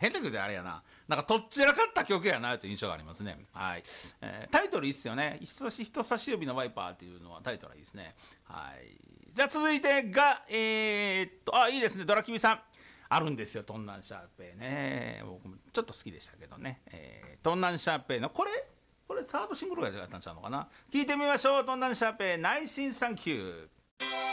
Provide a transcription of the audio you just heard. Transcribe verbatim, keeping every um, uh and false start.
変な曲であれやな、なんかとっちらかった曲やなという印象がありますね。はい、えー、タイトルいいっすよね。人差し人差し指のワイパーっていうのはタイトルはいいですね。はい、じゃあ続いてがえー、っとあいいですね、ドラキビさんあるんですよ、トンナンシャーペイね。僕もちょっと好きでしたけどね、えー、トンナンシャーペイのこれこれサードシングルが出たんちゃうのかな。聞いてみましょう。トンナンシャーペイ内心サンキュー。